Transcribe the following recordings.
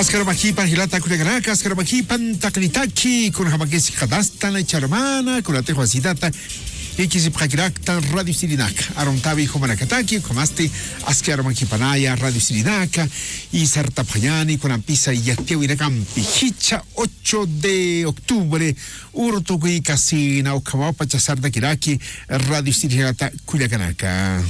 Askaramakipan hilata kuleganaka, askaramakipan taklitaki, con jamakesi kadastana, charmana, con la tejuasidata, Ikisiprakiracta, Radio Sirinaka, Arontabi, Homanakataki, Comaste, Askaramakipanaya, Radio Sirinaka, y Sartapayani, con Ampisa y Yatewinacampi, Hicha, 8 de octubre, Urtuki, Casina, Okamapa, Chasarda Kiraki, Radio Sirinaka, Kuleganaka.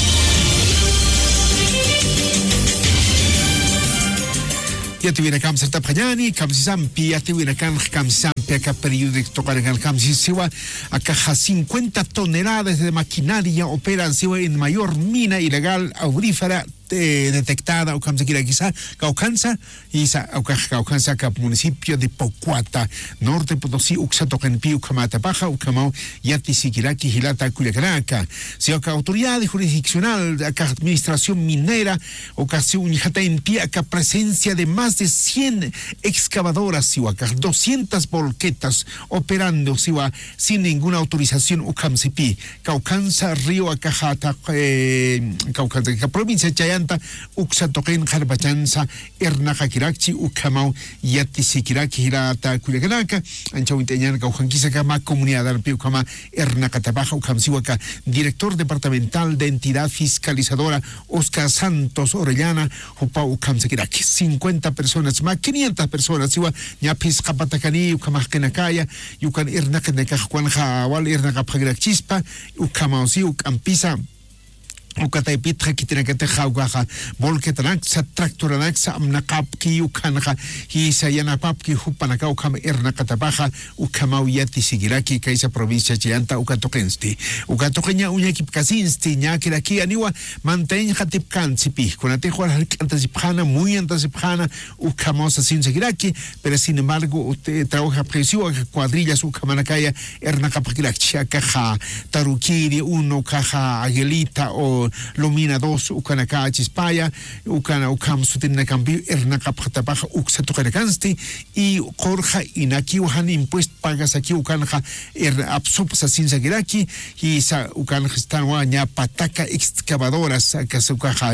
Ya tuviera kam serta panyani kam sisampi ya tuviera kam sisampi acá periódico tocar en el kam siwa acá 50 toneladas de maquinaria operan siwa en mayor mina ilegal aurífera detectada o kamsekira quizá Caucanza y Caucanza cap municipio de Pocuata norte Potosí Uxatocanpi Ucamata Baja Ucamau Yati Siquiraki Gilata Culiacanaca si acá autoridad jurisdiccional acá administración minera ocasión yata en pie acá presencia de más de 100 excavadoras siwa acá 200 volquetas operando siwa sin ninguna autorización Ucamsepi Caucanza Río acá Caucanza provincia de Chayán Uxatoquen Jarbachanza Ernaja Kirakchi Ukamau Yati Sikiraki Hirata Kuleganaka Anchawinteñan Caujanquisa Kama Comunidad Arpio Kama Ernacatabaja Ukamsiwaka director departamental de entidad fiscalizadora Oscar Santos Orellana Jupa Ukamsekiraki 50 personas más 500 personas siwa Ñapis Kapatakani Ukamajkenakaya Yukan Ernacatecajcuanja Wal Ernacapagirachispa Ukamausi Ukampisa Ukataipitra kitinakataja ugaja volketanaxa tractoranaxa amnaqapki ukanaja hisayanapapki hupanaka ukama ernakatabaja ukamau yati sigiraki kaisa provincia chillanta ukatoqensti ukatoqeña uñakipkasinsti ñakiraki aniwa manteñ hatipkansipi kunatejuan halkantasipjana muy antasipjana ukamau sasin sigiraki pero sin embargo trabaja presión cuadrillas ukamanakaya ernakapakiraki akaja tarukiri uno caja aguilita o Lomina 2 Ukanaka Chispaya Ukam Sutinacambi Ernacapatabaja Uxatocanecansti y Jorja Inaki Uhan impuesto pagas aquí Ukanja Absupsa sin Sagiraki y Ukanjanwa Pataka excavadoras Kasukaja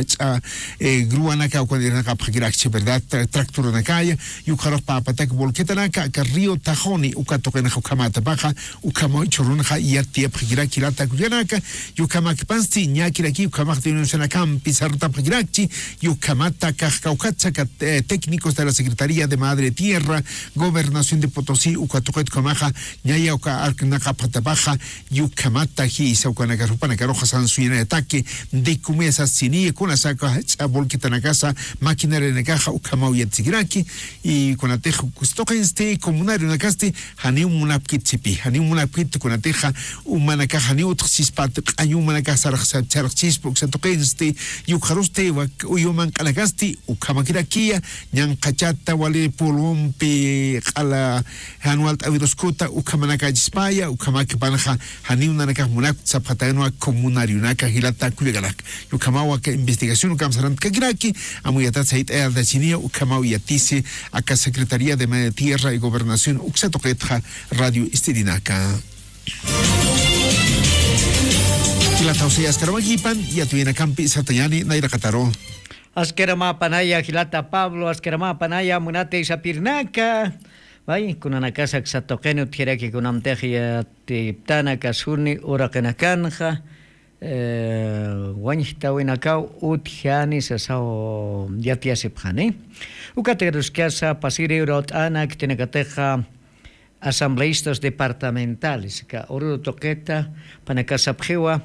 Gruanaka Ukanaka verdad Tractoranakaya Yukaropa Patak Volquetanaka Río Tajoni Ukatokenaja Ukamata Baja Ukamo Chorunja y Atia Pagiraki Lata Kuyanaka Yukamakpansti Ñakiraki Ukamach de Unionacam, Pizarta Pagirachi, Yucamata, Cajcaucacha, técnicos de la Secretaría de Madre Tierra, Gobernación de Potosí, Ucatoquet Comaja, Ñayauca, Arcnacapatabaja, Yucamata, Gisa, Ucanagaropanacaroja, Sansuina de Ataque, de Cumesa, Sinie, Cunasaca, Volquitanacasa, Maquinaria de Caja, Ucamau y Etzigiraki, y con Atejo Custoquenste, Comunario Nacaste, Hanium Munapkitzipi, Hanium Munapkit, con Ateja, Humanaca, Haniut, Sispat, Ayumanacasa, Chispo, Xatoquenste, Yucaroste, Uyuman Calagasti, Ucamakiraquia, Ñancachata, Wale Polompe, Ala, Anual Aviroscota, Ucamanaca Chispaya, Ucamakipanaja, Haniunanaca Munak, Zapatano, Comunario, Naka, Gilata, Kulegalak, Ucamawa, investigación, Ucamsaran Kagiraki, Amuyatat Said El de Chinia, Ucamau y Atise, acá Secretaría de Media Tierra y Gobernación, Uxatoquetja, Radio Istidinaca. La tausia Askaramakipan y Atuina Campi Satayani Naira Cataro. Askerama Panaya Gilata Pablo, Askerama Panaya Munate Sapirnaka. Vai, con una casa que Satokeno Tiraki con Amtegia Tiptana Kasuni Urakanakanja. Wanita Winakau Uthiani Sasao Yatiasipjani. Ukateruskiasa Pasiri Rot Anak Tinekateja. Asambleístas departamentales, que Oro Toqueta, Panacasapjewa,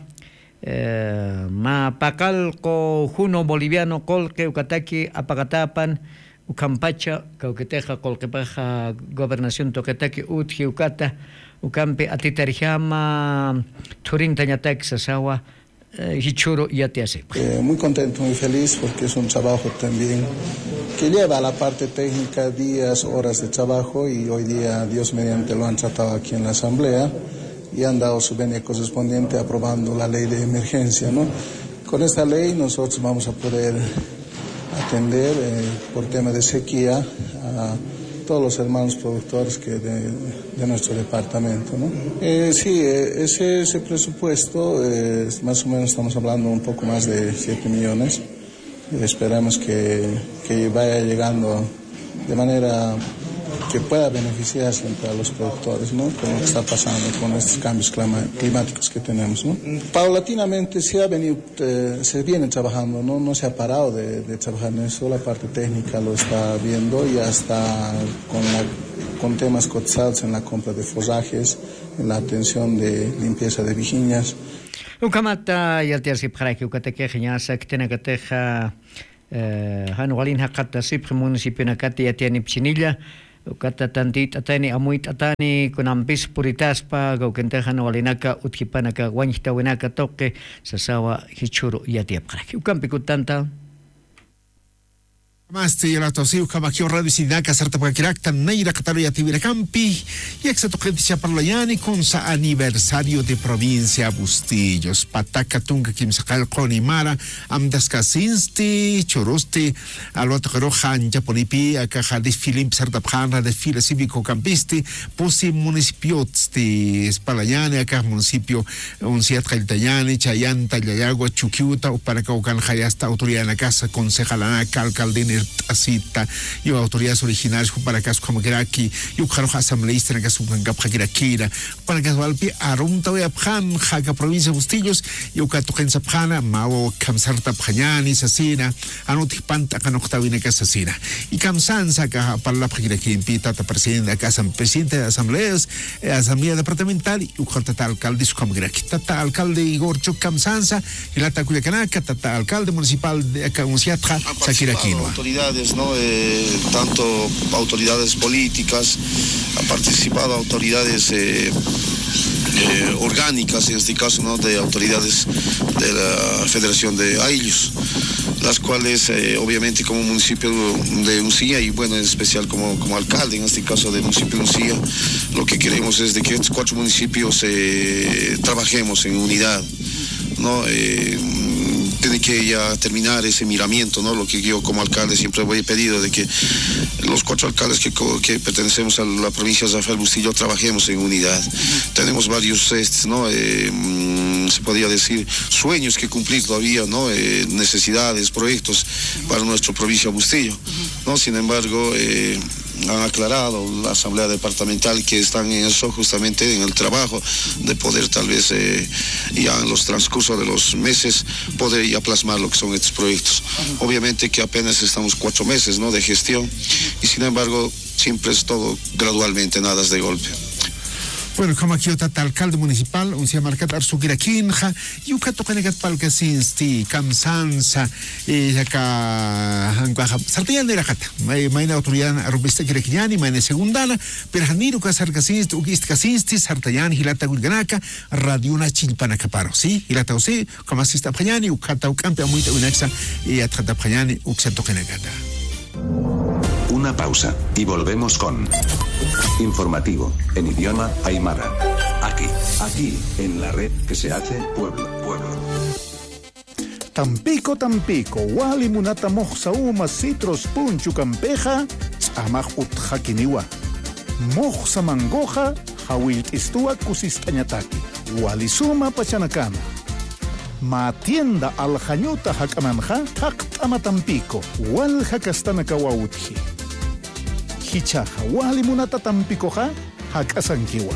Ma Pacalco, Juno Boliviano, Colque, Ucataqui, Apagatapan, Ucampacha, Cauqueteja, Colquepaja, Gobernación Toquetaqui, Utji, Ucata, Ucampe, Atitarijama, Turín, Tañatac, Sasawa, Hichuro y Atiase. Muy contento, muy feliz, porque es un trabajo también que lleva a la parte técnica días, horas de trabajo, y hoy día, Dios mediante, lo han tratado aquí en la Asamblea y han dado su venia correspondiente aprobando la ley de emergencia, ¿no? Con esta ley nosotros vamos a poder atender por tema de sequía a todos los hermanos productores de nuestro departamento, ¿no? Sí, ese presupuesto, más o menos estamos hablando un poco más de 7 millones. Esperamos que vaya llegando de manera que pueda beneficiarse entre los productores, ¿no? Con lo que está pasando con estos cambios climáticos que tenemos, ¿no? Paulatinamente se viene trabajando, ¿no? No se ha parado de trabajar en eso, la parte técnica lo está viendo, ya está con temas cotizados en la compra de forrajes, en la atención de limpieza de vigiñas. Ukamata yaltiasip kharaki ukatekeja saktenaketeja Hanualin hakata sip municipio nakati yatiani pchinilla ukata tantit atani amuit atani kunampis puritaspa gaukenteja Hanualinaka utkipanaka wanjta winaka toque sasawa hichuru yatiap kharaki ukampikutanta Más te la tosiu kama kio radio sidaka sarta pakirakta neira kataria tibira campi y exato gente parlayani con sa aniversario de provincia Bustillos pataka tunga kim sakal konimara amdas kasinsti choroste alwata rojan japonipi aka hadis film sarta phana de fila cívico campisti posi municipiots de Spalayani aka municipio unsiat kaltayani chayanta yayagua chukiuta o para kaukan hayasta autoridad na casa concejalana alcaldene asita yo autoridades originales para caso como que aquí yo caro asambleísta en caso con capjaquira para caso alpi arumta we apjan jaca provincia Bustillos yo ka toquen sapjana mao kamsarta pjañani sasina anotipanta canoctavina casasina y kamsansa ka para la pjaquira que invita a presidente de asambleas asamblea departamental y ujarta alcalde como que aquí tata alcalde Igor Chuk kamsansa y la tacuyacanaka tata alcalde municipal de Acamunciatra Saquiraquino ¿no? Tanto autoridades políticas, ha participado autoridades orgánicas, en este caso, ¿no? De autoridades de la Federación de Aylus, las cuales obviamente como municipio de Uncía y bueno, en especial como alcalde, en este caso del municipio de Uncía, lo que queremos es de que estos 4 municipios trabajemos en unidad, ¿no? Tiene que ya terminar ese miramiento, ¿no? Lo que yo como alcalde siempre he pedido, de que los 4 alcaldes que pertenecemos a la provincia de Rafael Bustillo trabajemos en unidad. Tenemos varios, ¿no? Se podría decir, sueños que cumplir todavía, ¿no? Necesidades, proyectos para nuestra provincia de Bustillo, ¿no? Sin embargo, han aclarado la asamblea departamental que están en eso justamente en el trabajo de poder tal vez ya en los transcurso de los meses poder ya plasmar lo que son estos proyectos. Obviamente que apenas estamos 4 meses, ¿no? De gestión y sin embargo siempre es todo gradualmente, nada es de golpe. Bueno, como aquí está alcalde municipal, un se marca dar su giraquinja, y un cato que negat palca sinsti, camsanza, acá, sartayan de la jata, maina autoridad arubista giraquiani, maina segundana, pero haniro que sarca sinsti, ugist casinsti, sartayan, hilata gulganaca, radiuna chilpana caparo, ¿sí? Hilata o sí, como asista pañani, ucata ucampe, amuita unexa, y atrata pañani, uxato que negata. Una pausa y volvemos con Informativo en idioma aymara. Aquí, en la red que se hace pueblo. Tampico, wali munata moxauma citros punchu campeja, amaj utjakiniwa. Moxa mangoja, hawil istua kusistañataki. Wali suma pachanacana. Matienda aljañuta hakamanja, taktama Tampico, wal hakastanaka wautji. Hichaja, wali munata Tampicoja, hakasankiwa.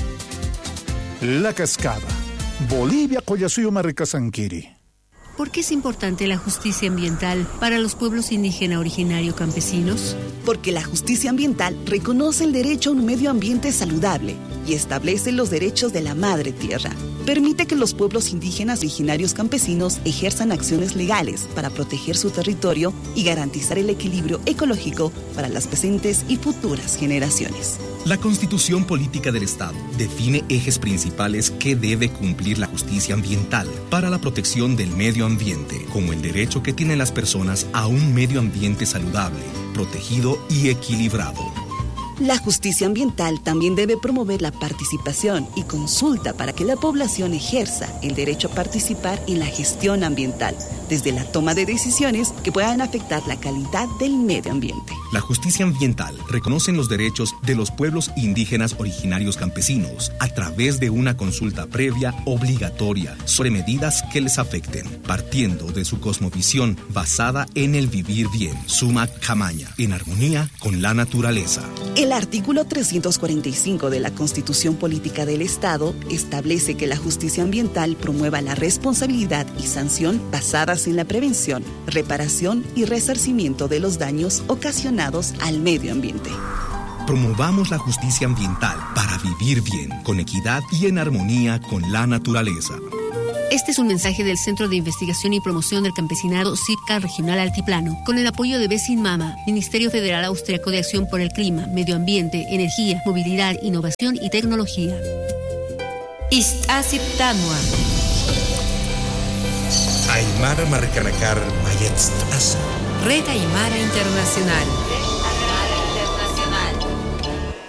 La Cascada, Bolivia, Collasuyo Ricasanquiri. ¿Por qué es importante la justicia ambiental para los pueblos indígena originario campesinos? Porque la justicia ambiental reconoce el derecho a un medio ambiente saludable y establece los derechos de la madre tierra. Permite que los pueblos indígenas originarios campesinos ejerzan acciones legales para proteger su territorio y garantizar el equilibrio ecológico para las presentes y futuras generaciones. La Constitución Política del Estado define ejes principales que debe cumplir la justicia ambiental para la protección del medio ambiente, como el derecho que tienen las personas a un medio ambiente saludable, protegido y equilibrado. La justicia ambiental también debe promover la participación y consulta para que la población ejerza el derecho a participar en la gestión ambiental, desde la toma de decisiones que puedan afectar la calidad del medio ambiente. La justicia ambiental reconoce los derechos de los pueblos indígenas originarios campesinos a través de una consulta previa obligatoria sobre medidas que les afecten, partiendo de su cosmovisión basada en el vivir bien, suma camaña, en armonía con la naturaleza. El artículo 345 de la Constitución Política del Estado establece que la justicia ambiental promueva la responsabilidad y sanción basadas en la prevención, reparación y resarcimiento de los daños ocasionados al medio ambiente. Promovamos la justicia ambiental para vivir bien, con equidad y en armonía con la naturaleza. Este es un mensaje del Centro de Investigación y Promoción del Campesinado CIPCA Regional Altiplano, con el apoyo de Besinmama, Ministerio Federal Austriaco de Acción por el Clima, Medio Ambiente, Energía, Movilidad, Innovación y Tecnología. Istasiptanua. Aymara Marcanacar Mayetz. Red Aymara Internacional.